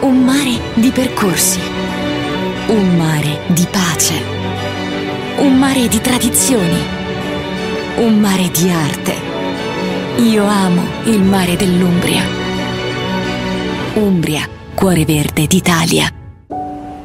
Un mare di percorsi, un mare di pace, un mare di tradizioni, un mare di arte. Io amo il mare dell'Umbria. Umbria, cuore verde d'Italia.